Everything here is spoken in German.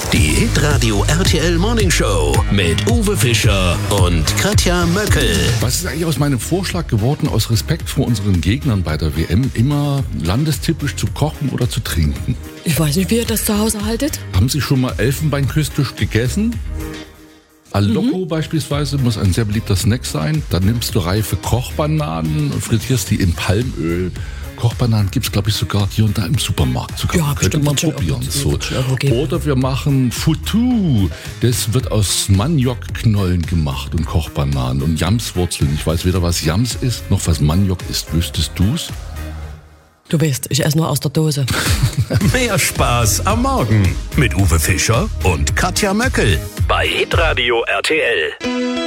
Die Hitradio RTL Morning Show mit Uwe Fischer und Katja Möckel. Was ist eigentlich aus meinem Vorschlag geworden, aus Respekt vor unseren Gegnern bei der WM, immer landestypisch zu kochen oder zu trinken? Ich weiß nicht, wie ihr das zu Hause haltet. Haben Sie schon mal Elfenbeinküste gegessen? Alocco beispielsweise muss ein sehr beliebter Snack sein. Dann nimmst du reife Kochbananen und frittierst die in Palmöl. Kochbananen gibt es, glaube ich, sogar hier und da im Supermarkt. Ja, könnte man probieren. So. Oder wir machen Foutou. Das wird aus Maniokknollen gemacht und Kochbananen und Jamswurzeln. Ich weiß weder, was Jams ist, noch was Maniok ist. Wüsstest du's? Du weißt, ich esse nur aus der Dose. Mehr Spaß am Morgen mit Uwe Fischer und Katja Möckel bei Hitradio RTL.